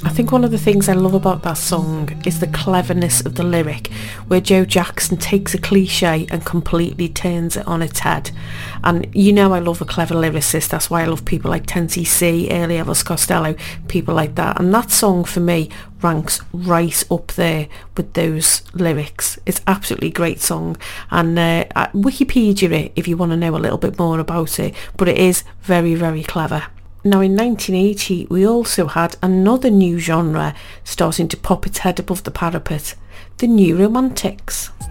think one of the things I love about that song is the cleverness of the lyric, where Joe Jackson takes a cliche and completely turns it on its head. And you know I love a clever lyricist, that's why I love people like 10cc, early Elvis Costello, people like that. And that song for me ranks right up there with those lyrics. It's absolutely great song, and Wikipedia it if you want to know a little bit more about it, but it is very, very clever. Now in 1980 we also had another new genre starting to pop its head above the parapet, the New Romantics.